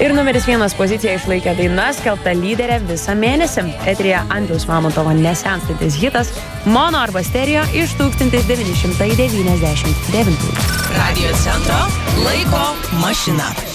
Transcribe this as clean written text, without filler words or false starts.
Ir numeris 1 poziciją išlaikė daina, skelbta lyderė visą mėnesį. Eteryje Andriaus Mamontovo nesenstantis hitas Mono arba Stereo iš 1999. Radio Centro laiko mašina.